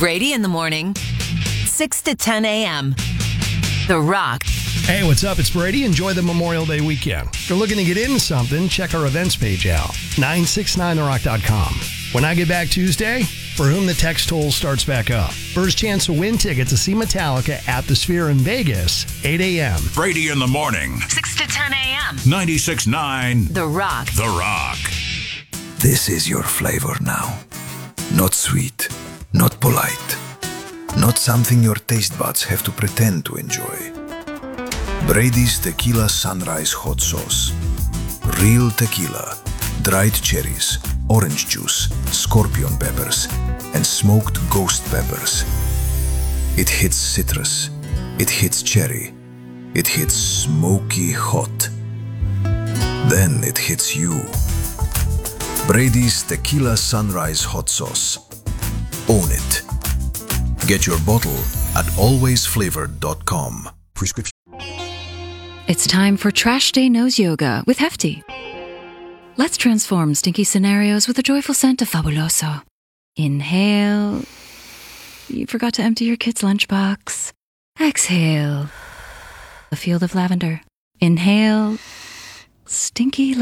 Brady in the morning, 6 to 10 a.m. The Rock. Hey, what's up? It's Brady. Enjoy the Memorial Day weekend. If you're looking to get into something, check our events page out, 969therock.com. When I get back Tuesday, for whom the text toll starts back up. First chance to win tickets to see Metallica at the Sphere in Vegas, 8 a.m. Brady in the morning, 6 to 10 a.m. 96.9 The Rock. The Rock. This is your flavor now. Not sweet, not polite, not something your taste buds have to pretend to enjoy. Brady's Tequila Sunrise Hot Sauce. Real tequila, dried cherries, orange juice, scorpion peppers, and smoked ghost peppers. It hits citrus, it hits cherry, it hits smoky hot. Then it hits you. Brady's Tequila Sunrise Hot Sauce. Own it. Get your bottle at alwaysflavored.com. Prescription. It's time for Trash Day Nose Yoga with Hefty. Let's transform stinky scenarios with a joyful scent of Fabuloso. Inhale. You forgot to empty your kid's lunchbox. Exhale. A field of lavender. Inhale. Stinky